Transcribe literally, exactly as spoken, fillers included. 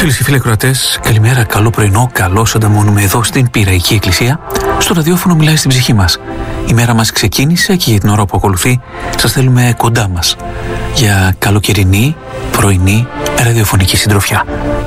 Φίλες και φίλοι ακροατές, καλημέρα, καλό πρωινό, καλώς ανταμώνουμε εδώ στην Πειραϊκή Εκκλησία. Στο ραδιόφωνο μιλάει στην ψυχή μας. Η μέρα μας ξεκίνησε και για την ώρα που ακολουθεί σας θέλουμε κοντά μας για καλοκαιρινή, πρωινή, ραδιοφωνική συντροφιά.